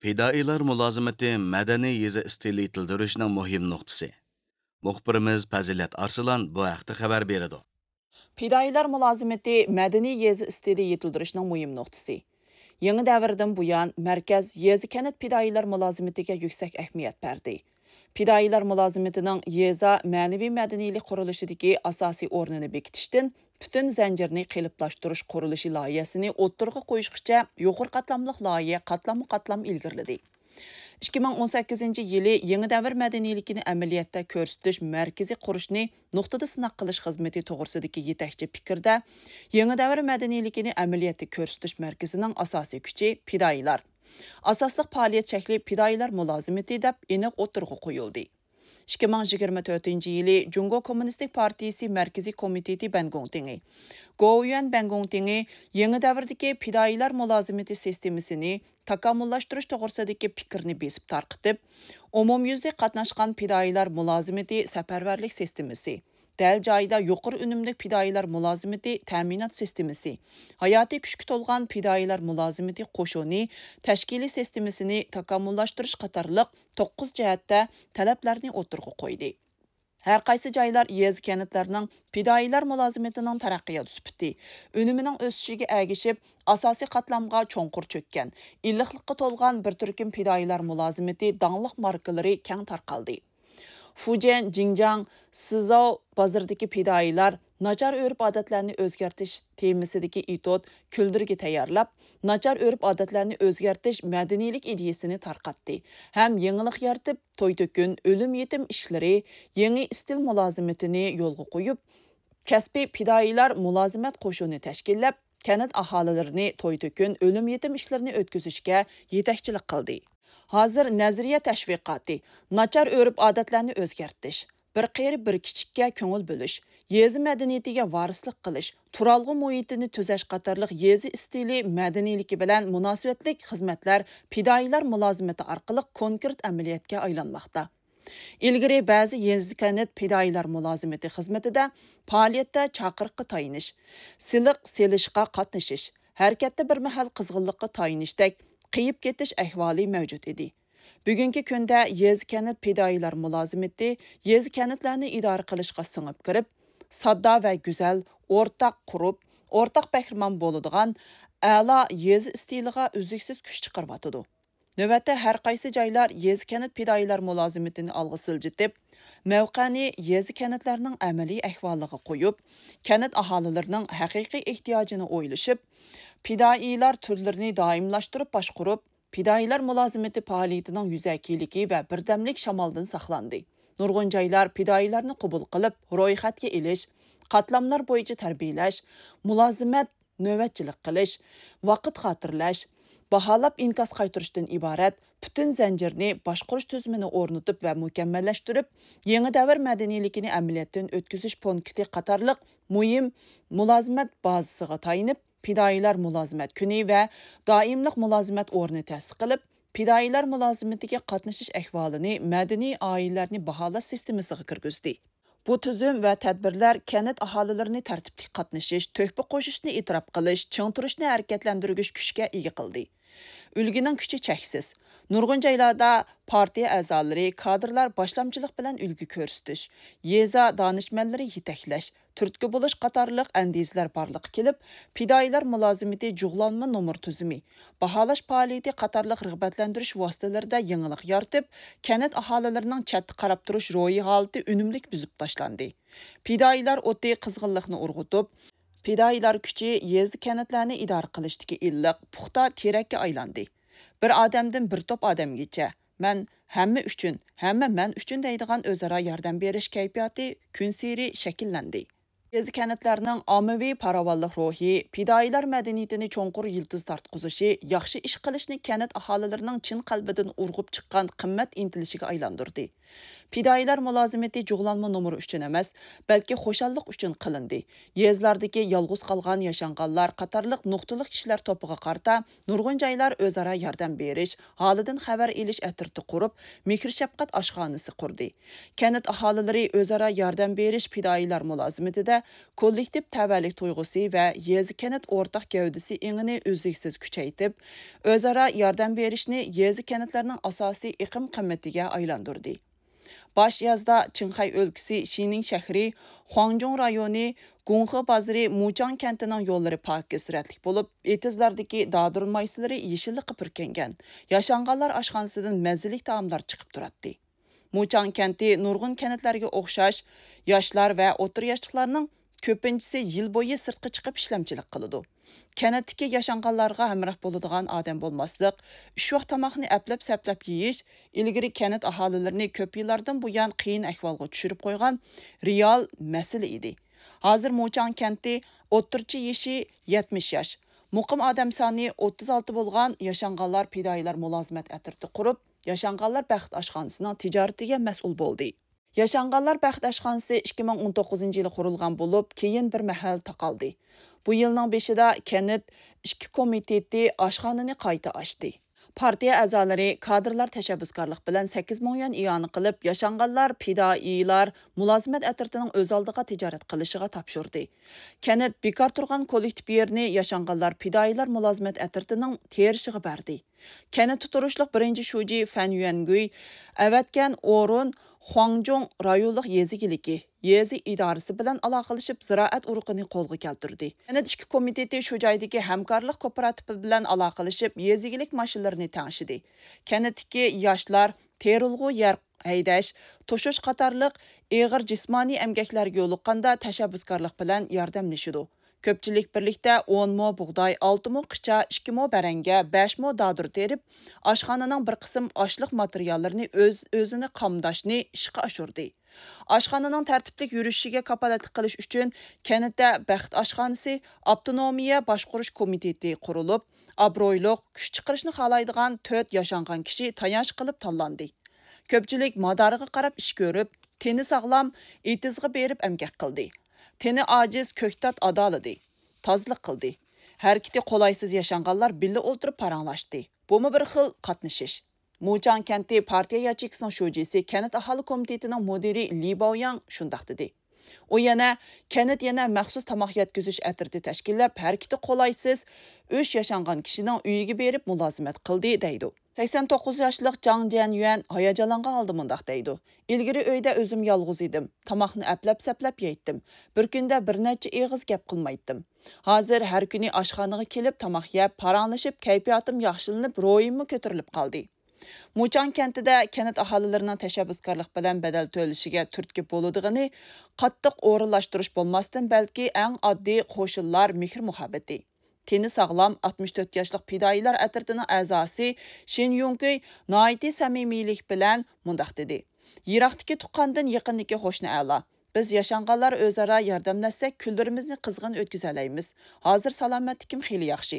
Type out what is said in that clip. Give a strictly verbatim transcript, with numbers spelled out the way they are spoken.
Fidoilar mulozimati madaniy yezi stili yetildirishning muhim nuqtasi. Muxbirimiz Fazilat Arslan bu haqda xabar beradi. Fidoilar mulozimati madaniy yezi istili yetildirishning muhim nuqtasi. Yangi davrdan buyon markaz yezi kanat fidoilar mulozimatiga yuksak ahamiyat berdi. Fidoilar mulozimatining yeza ma'naviy madaniylik qurilishidagi asosiy o'rnini bekitishdan butun zanjirni qiliblashtirish qurilishi loyihasini o'ttirg'a qo'yishgacha yuqori qatlamli loyiha qatlam-qatlam ilgirladi. ikki ming o'n sakkizinchi yili yangi davr madaniyligini amaliyotda ko'rsatish markazi qurishni nuqtada sinoq qilish xizmati to'g'risidagi yetakchi fikrda yangi davr madaniyligini amaliyotda ko'rsatish markazining asosiy kuchi fidoilar. Asosliq faoliyat shakli fidoilar mulozimati deb aniq o'tirg'a qo'yildi. ikki ming yigirma to'rtinchi yili Jungo Kommunistik Partiyasi Markaziy Komiteti Bangongtingi, Go'yuan Bangongtingi yangi davrdagi fidoilar mulozimati sistemasini takomillashtirish to'g'risidagi fikrni besib tarqitib, umumyuzlik qatnashgan fidoilar mulozimati safarbarlik sistemasi, dal joyida yuqori unumli fidoilar mulozimati ta'minot sistemasi, hayotiy kuchga to'lgan fidoilar mulozimati qo'shuni tashkiliy sistemasini takomillashtirish qatorliq to'qqiz jihatda talablarni o'tirg'a qo'ydi. Har qaysi joylar yez kanatlarning fidoilar mulozimatining taraqqiyot sifati, unumining o'sishiga ergishib, asosiy qatlamga cho'nqur cho'kkan, illiqlikqa to'lgan bir turkum fidoilar mulozimati dangliq markalari keng tarqaldi. Fujian, Xinjiang, Sizhou bozoridagi fidoilar nachar urf-odatlarni o'zgartirish temasidagi etod kuldirga tayyorlab, nachar urf-odatlarni o'zgartirish madaniylik ideyasini tarqatdi. Ham yangilik yaratib, to'y-to'kun, o'lim yetim ishlari, yangi stil mulozimatini yo'lga qo'yib, kasbiy fidoilar mulozimat qo'shini tashkillab, kanat aholilarini to'y-to'kun, o'lim yetim ishlarini o'tkazishga yetakchilik qildi. Hozir nazariya tashviqoti, nachar urf-odatlarni o'zgartirish, bir qeri bir kichikka ko'ngil bo'lish, yezi madaniyatiga varislik qilish, turalg'i muhitini tuzash qatorliq yezi stili madaniyligi bilan munosabatlik xizmatlar fidoilar mulozimati orqali konkret amaliyotga aylanmoqda. Ilgari ba'zi yezi kanat fidoilar mulozimati xizmatida faoliyatda chaqiriqqa tayinish, siliq selishga qatnashish, harakatda bir mahal qizg'inlikqa tayinishdek qiyib ketish ahvoli mavjud edi. Bugungi kunda yezi kanat fidoilar mulozimati yezi kanatlarni idora qilishga singib kirib, sodda va go'zal o'rtaq qurib, o'rtaq bahramon bo'ladigan a'lo yezi stiliga uzluksiz kuch chiqaryotidi. Navbatda har qaysi joylar yezi kanat fidoilar mulozimatini olg'a siljitib, mavqani yezi kanatlarning amaliy ahvoliga qo'yib, kanat aholilarining haqiqiy ehtiyojini o'ylashib, fidoilar turlarini doimlashtirib boshqarib, fidoilar mulozimati faoliyatining yuzakiligi va birdamlik shamoldan saqlandi. Nurg'un joylar fidoilarni qabul qilib, ro'yxatga ilish, qatlamlar bo'yicha tarbiyalash, mulozimat navbatchilik qilish, vaqt xotirlash, baholab inkos qaytarishdan iborat butun zanjirni boshqarish tuzumini o'rnatib va mukammallashtirib, yangi davr madaniyligini amaliyotdan o'tkazish punkti qatorliq muhim mulozimat bazasiga tayinib, fidoilar mulozimat kuni va doimliq mulozimat o'rni ta'sis qilib, fidoilar mulozimatiga qatnashish ahvolini madaniy oilalarni baholash sistemasiga kirgizdi. Bu tuzum va tadbirlar kanat aholilarini tartibli qatnashish, to'hfa qo'shishni e'tirof qilish, chingtirishni harakatlantirgich kuchga ega qildi. Ulgining kuchi cheksiz. Nurg'un joylarda partiya a'zolari, kadrlar boshlamchilik bilan ulgi ko'rsatish, yeza donishmandlari yetaklash, turtki bo'lish qatorliq andizlar barliq kelib, fidoilar mulozimati jug'lanma nomer tuzumi, baholash faoliyati qatorliq rag'batlantirish vositalarida yangilik yaratib, kanat aholilarining chatda qarab turish ro'yi holati unumlik buzib tashlandi. Fidoilar o'ti qizg'inlikni urg'utib, fidoilar kuchi yezi kanatlarni idora qilishdagi illiq, puxta terakka aylandi. Bir odamdan bir top odamgacha, man hamma uchun, hamma men uchun deydigan o'zaro yordam berish kayfiyati kun sari shakllandi. Yezi kanatlarning ommaviy farovonlik ruhi, fidoilar madaniyatini cho'nqur yildiz tortqizishi, yaxshi ish qilishni kanat aholilarining chin qalbidan urg'ib chiqqan qimmat intilishiga aylantirdi. Pidayilar mulozimati jug'lanma nomeri uchun emas, balki xo'shallik uchun qilindi. Yezlardagi yolg'iz qolgan yashanganlar qatorliq nuqtaliq kishilar to'piga qarta nurg'un joylar o'zaro yordam berish, holidan xabar elish atirti qurib, mehr shafqat oshxonasi qurdi. Kanat aholilari o'zaro yordam berish pidayilar mulozimatida kollektiv tavallik tuyg'usi va yezi kanat o'rtaq gavdasi engini uzluksiz kuchaytib, o'zaro yordam berishni yezi kanatlarning asosiy iqim qimmatiga aylantirdi. Baş yazda Çinxay өлkisi Xining shahri, Huangjong rayoni, Gonghe bozori Muchang kentining yo'llari pakka suratlik bo'lib, etizlardagi dadurun maysilari yeshilliqqa purkangan. Yashanganlar oshxonasidan mazali taomlar chiqib turadi. Muchang kenti nurg'un kentlarga o'xshash, yoshlar va o'tir yoshliqlarning ko'pinchisi yil bo'yi sirtqa chiqib ishlamchilik qiladi. Kanatdagi yashanganlarga hamroh bo'ladigan odam bo'lmaslik, uch vaqt tomoqni aplab saplab yeyish, ilgari kanat aholilarini ko'p yillardan buyon qiyin ahvolga tushirib qo'ygan real masala edi. Hozir Muchang kenti o'ttirchi yoshi yetmish yosh. Muqim odam soni o'ttiz olti bo'lgan yashanganlar pidayilar mulozimat atirti qurib, yashanganlar baxt oshxonasining tijoratiga mas'ul bo'ldi. Yashanganlar baxt oshxonasi ikki ming o'n to'qqizinchi yili qurilgan bo'lib, keyin bir mahal taqaldi. Bu yilning beshida kanat ikki komiteti oshxonani qayta ochdi. Partiya a'zolari kadrlar tashabbuskorlik bilan sakkiz ming yuan iyon qilib, yashanganlar pidoiylar mulozimat atirtining o'z oldiga tijorat qilishiga topshirdi. Kanat bekor turgan kollektiv yerni yashanganlar pidoiylar mulozimat atirtining terishiga berdi. Kanat tuturishliq birinchi shuji Fan Yuangui avatgan o'rin Huangjong rayonlik yezigiligi yezi idorasi bilan aloqalashib ziroat urug'ini qo'lga keltirdi. Kanat ikki komiteti shu joydagi hamkorlik kooperativi bilan aloqalashib yezigilik mashinalarini tangshidi. Kanatdagi yoshlar terilg'u yer haydash, to'shish qatorliq og'ir jismoniy emgaklarga yo'liqqanda tashabbuskorlik bilan yordamlashidi. Ko'pchilik birlikda o'n mo bug'doy, olti mo qicha, ikki mo baranga, besh mo dadur terib, oshxonaning bir qism oshliq materiallarini o'z o'zini qamdashni ishga oshirdi. Oshxonaning tartibli yurishiga kapolatlik qilish uchun kanatda baxt oshxonasi avtonomiya boshqarish komiteti qurilib, obro'yliq kuch chiqarishni xohlaydigan to'rt yashangan kishi tayanch qilib tanlandi. Ko'pchilik madoriga qarab ish ko'rib, teni sog'lom, etizga berib emgak qildi. Teni ojiz ko'ktat adolidi, tozlik qildi. Harakati qolaysiz yashanganlar billa o'ltirib paranglashdi. Bumi bir xil qatnashish. Muchang kenti partiya yachikisining shujisi kanat aholi komitetining mudiri Li Baoyang shundaq dedi. U yana kanat yana maxsus tomoq yetkazish atirti tashkillab, harakati qolaysiz uch yashangan kishining uyiga berib mulozimat qildi deydi. sakson to'qqiz yoshlik Zhang Jianyuan hayajonlangan holda mundaq deydi. Ilgari uyda o'zim yolg'iz edim. Tomoqni aplab saplab yeytdim. Bir kunda bir necha eg'iz gap qilmaydim. Hozir har kuni oshxonaga kelib tomoq yeb, paranglashib, kayfiyatim yaxshilanib, ro'yimmi ko'tarilib qoldi. Muchang kentida kanat aholilarining tashabbuskorlik bilan badal to'lashiga turtki bo'ladiganini qattiq o'rinlashtirish bo'lmasdan, balki eng oddiy qo'shinlar mehr muhabbati. Teni sağlam oltmish to'rt yoshlik pidoyilar atirtining a'zosi Shin Yongui noiti samimiylik bilan mundaq dedi. Yiroqdagi tuqqandan yaqindagi qo'shni a'lo. Biz yashanganlar o'zaro yordamlashsak, kunlarimizni qizg'in o'tkaza olamiz. Hozir salomatlikim xeyli yaxshi.